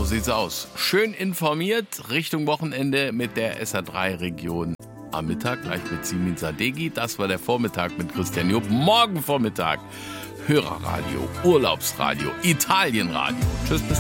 So sieht's aus. Schön informiert Richtung Wochenende mit der SA3-Region. Am Mittag gleich mit Simin Sadeghi. Das war der Vormittag mit Christian Jupp. Morgen Vormittag Hörerradio, Urlaubsradio, Italienradio. Tschüss, bis